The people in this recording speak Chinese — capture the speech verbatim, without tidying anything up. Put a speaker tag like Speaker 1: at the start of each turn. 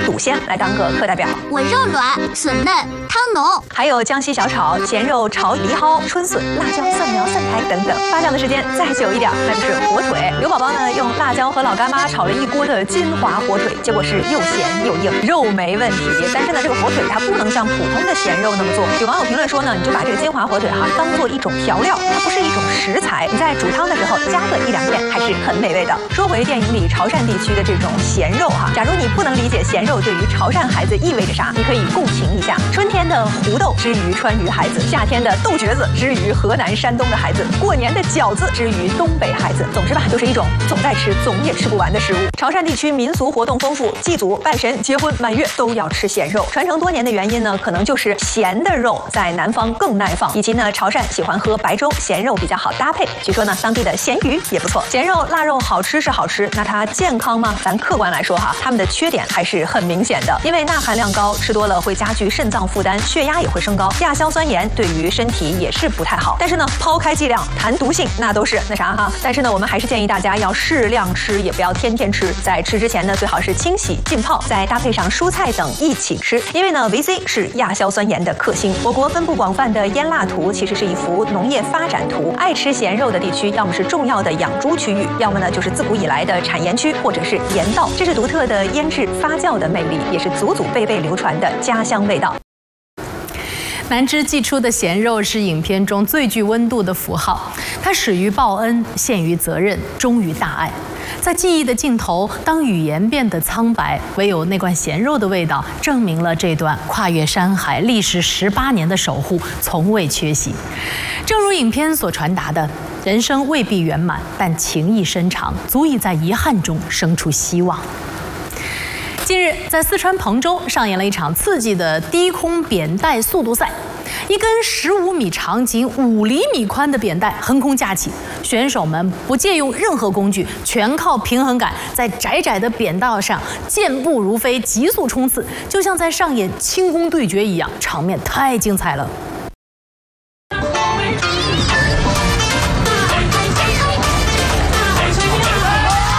Speaker 1: 笃鲜来当个课代表。
Speaker 2: 我肉软，笋嫩，汤浓。
Speaker 1: 还有江西小炒、咸肉炒梨蒿、春笋、辣椒、蒜苗、蒜苔等等。发酵的时间再久一点，那就是火腿。刘宝宝呢，用辣椒和老干妈炒了一锅的金华火腿，结果是又咸又硬，肉没问题，但是呢，这个火腿它不能像普通的咸肉那么做。有网友评论说呢，你就把这个金华火腿哈当做一种调料，它不是一种食材，你在煮汤的时候加个一两片还是很美味的。说回电影里潮汕地区的这种咸肉哈，假如你不能理解咸肉对于潮汕孩子意味着啥，你可以共情一下。春天的胡豆之于川渝孩子，夏天的豆角子之于河南山东的孩子，过年的饺子之于东北孩子。总之吧，就是一种总在吃总也吃不完的食物。潮汕地区民俗活动丰富，祭祖、拜神、结婚、满月都要吃咸肉。传承多年的原因呢，可能就是咸的肉在南方更耐放，以及呢潮汕喜欢喝白粥，咸肉比较好搭配。据说呢，当地的咸鱼也不错。咸肉、腊肉好吃是好吃，那它健康吗？咱客观来说哈，它们的缺点还是很明显的，因为钠含量高，吃多了会加剧肾脏负担，血压也会升高，亚硝酸盐对于身体也是不太好。但是呢，抛开剂量谈毒性，那都是那啥哈。但是呢，我们还是建议大家要适量吃，也不要天天吃。在吃之前呢，最好是清洗浸泡，再搭配上蔬菜等一起吃。因为呢 ，V C 是亚硝酸盐的克星。我国分布广泛的腌腊图其实是一幅农业发展图。爱吃咸肉的地区，要么是重要的养猪区域，要么呢就是自古以来的产盐区或者是盐道。这是独特的腌制发酵的魅力，也是祖祖辈辈流传的家乡味道。
Speaker 3: 南枝寄出的咸肉是影片中最具温度的符号，它始于报恩，陷于责任，终于大爱。在记忆的尽头，当语言变得苍白，唯有那罐咸肉的味道，证明了这段跨越山海、历时十八年的守护从未缺席。正如影片所传达的，人生未必圆满，但情谊深长，足以在遗憾中生出希望。近日，在四川彭州上演了一场刺激的低空扁带速度赛。一根十五米长、仅五厘米宽的扁带横空架起，选手们不借用任何工具，全靠平衡感，在窄窄的扁道上健步如飞，急速冲刺，就像在上演轻功对决一样，场面太精彩了。